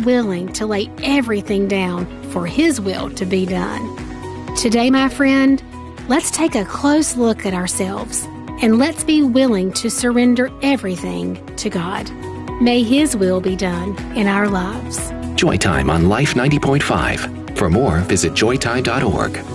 willing to lay everything down for His will to be done. Today, my friend, let's take a close look at ourselves and let's be willing to surrender everything to God. May His will be done in our lives. Joy Time on Life 90.5. For more, visit joytime.org.